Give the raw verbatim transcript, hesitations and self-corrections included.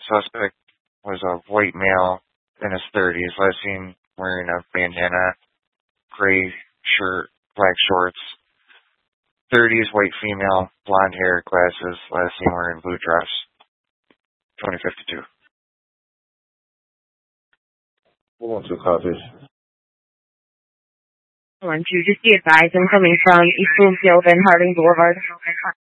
suspect was a white male in his thirties. Last seen wearing a bandana, gray shirt, black shorts. thirties, white female, blonde hair, glasses. Last seen wearing blue dress. twenty fifty-two. One, two copies. One, two, just be advised, I'm coming from East Bloomfield and Harding Boulevard.